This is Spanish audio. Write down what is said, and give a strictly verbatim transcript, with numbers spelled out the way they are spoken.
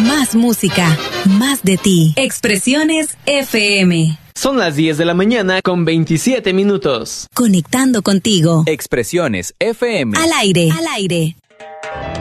Más música, más de ti. Expresiones F M. Son las diez de la mañana con veintisiete minutos. Conectando contigo. Expresiones F M. Al aire. Al aire.